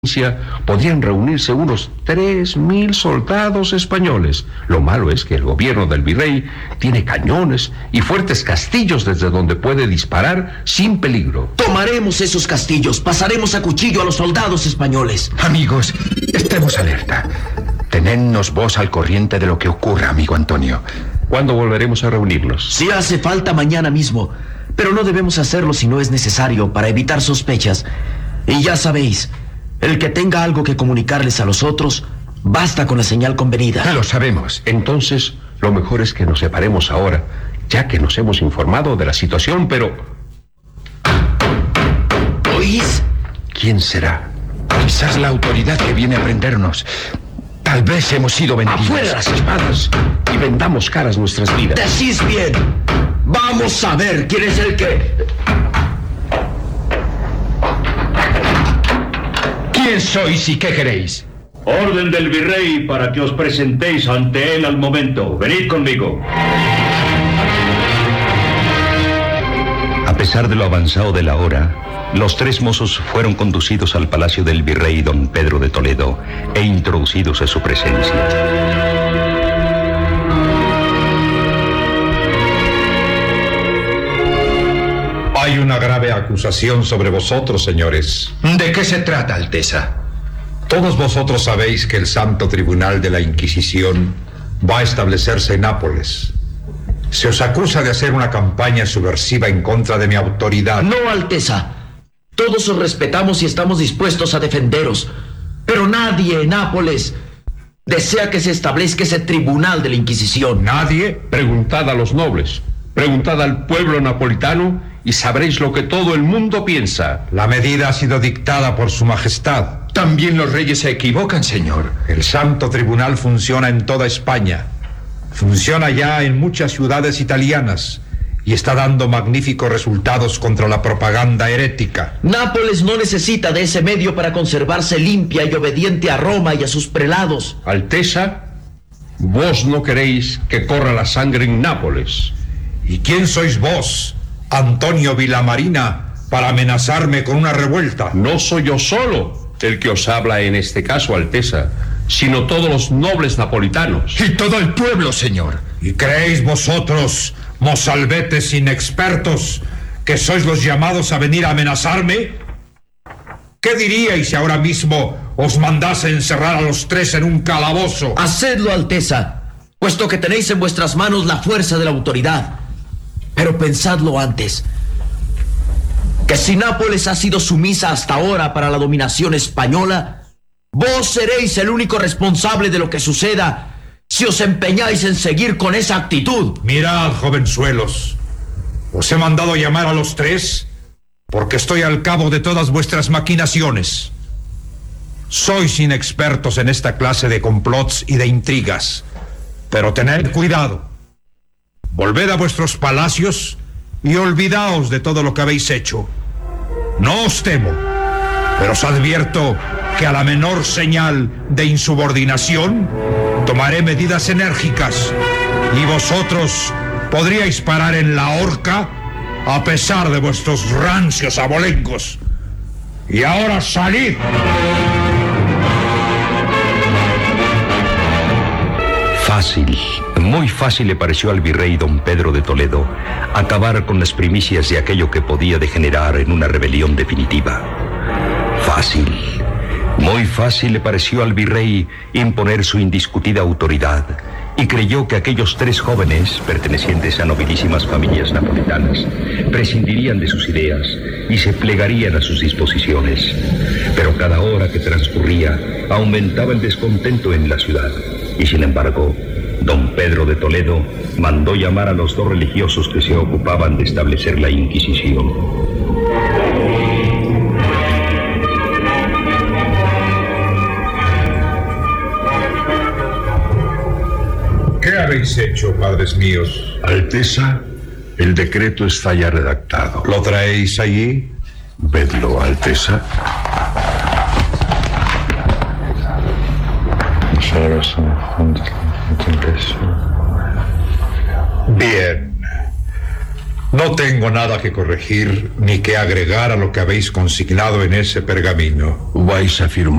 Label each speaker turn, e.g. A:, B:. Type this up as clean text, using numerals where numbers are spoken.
A: podrían reunirse unos 3.000 soldados españoles. Lo malo es que el gobierno del virrey tiene cañones y fuertes castillos desde donde puede disparar sin peligro.
B: Tomaremos esos castillos, pasaremos a cuchillo a los soldados españoles.
C: Amigos, estemos alerta. Tenednos vos al corriente de lo que ocurra, amigo Antonio.
A: ¿Cuándo volveremos a reunirnos?
B: Si hace falta, mañana mismo. Pero no debemos hacerlo si no es necesario, para evitar sospechas. Y ya sabéis, el que tenga algo que comunicarles a los otros, basta con la señal convenida.
C: Lo sabemos.
A: Entonces, lo mejor es que nos separemos ahora, ya que nos hemos informado de la situación, pero...
B: ¿Oís?
C: ¿Quién será? Quizás la autoridad que viene a prendernos. Tal vez hemos sido vendidos.
A: ¡Afuera las espadas! Y vendamos caras nuestras vidas.
B: Decís bien. Vamos a ver quién es el que...
C: ¿Quién sois y qué queréis?
D: Orden del virrey para que os presentéis ante él al momento. Venid conmigo.
E: A pesar de lo avanzado de la hora, los tres mozos fueron conducidos al palacio del virrey don Pedro de Toledo e introducidos en su presencia.
F: Hay una grave acusación sobre vosotros, señores.
C: ¿De qué se trata, Alteza?
F: Todos vosotros sabéis que el Santo Tribunal de la Inquisición va a establecerse en Nápoles. Se os acusa de hacer una campaña subversiva en contra de mi autoridad.
B: No, Alteza. Todos os respetamos y estamos dispuestos a defenderos. Pero nadie en Nápoles desea que se establezca ese tribunal de la Inquisición.
F: ¿Nadie?
A: Preguntad a los nobles, preguntad al pueblo napolitano y sabréis lo que todo el mundo piensa.
F: La medida ha sido dictada por su majestad.
C: También los reyes se equivocan, señor.
F: El Santo Tribunal funciona en toda España. Funciona ya en muchas ciudades italianas y está dando magníficos resultados contra la propaganda herética.
B: Nápoles no necesita de ese medio para conservarse limpia y obediente a Roma y a sus prelados.
A: Alteza, vos no queréis que corra la sangre en Nápoles.
F: ¿Y quién sois vos, Antonio Villamarina, para amenazarme con una revuelta?
A: No soy yo solo el que os habla en este caso, Alteza, sino todos los nobles napolitanos.
C: Y todo el pueblo, señor.
F: ¿Y creéis vosotros, mozalbetes inexpertos, que sois los llamados a venir a amenazarme? ¿Qué diríais si ahora mismo os mandase encerrar a los tres en un calabozo?
B: Hacedlo, Alteza, puesto que tenéis en vuestras manos la fuerza de la autoridad. Pero pensadlo antes, que si Nápoles ha sido sumisa hasta ahora para la dominación española, vos seréis el único responsable de lo que suceda si os empeñáis en seguir con esa actitud.
F: Mirad, jovenzuelos, os he mandado llamar a los tres porque estoy al cabo de todas vuestras maquinaciones. Sois inexpertos en esta clase de complots y de intrigas, pero tened cuidado. Volved a vuestros palacios y olvidaos de todo lo que habéis hecho. No os temo, pero os advierto que a la menor señal de insubordinación tomaré medidas enérgicas y vosotros podríais parar en la horca a pesar de vuestros rancios abolengos. Y ahora salid.
E: Fácil, muy fácil le pareció al virrey don Pedro de Toledo acabar con las primicias de aquello que podía degenerar en una rebelión definitiva. Fácil, muy fácil le pareció al virrey imponer su indiscutida autoridad y creyó que aquellos tres jóvenes, pertenecientes a nobilísimas familias napolitanas, prescindirían de sus ideas y se plegarían a sus disposiciones. Pero cada hora que transcurría aumentaba el descontento en la ciudad y sin embargo, don Pedro de Toledo mandó llamar a los dos religiosos que se ocupaban de establecer la Inquisición.
F: ¿Qué habéis hecho, padres míos?
G: Alteza, el decreto está ya redactado.
F: ¿Lo traéis allí?
G: Vedlo, Alteza.
F: Bien. No tengo nada que corregir ni que agregar a lo que habéis consignado en ese pergamino.
G: Vais a firmar